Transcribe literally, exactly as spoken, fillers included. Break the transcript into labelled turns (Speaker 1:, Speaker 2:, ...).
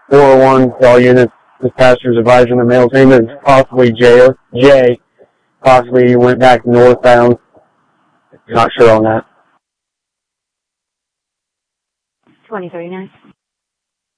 Speaker 1: four oh one to all units. This passenger is advising the male's name is possibly Jay. Jay. Possibly he went back northbound. Not sure on that.
Speaker 2: twenty thirty-nine.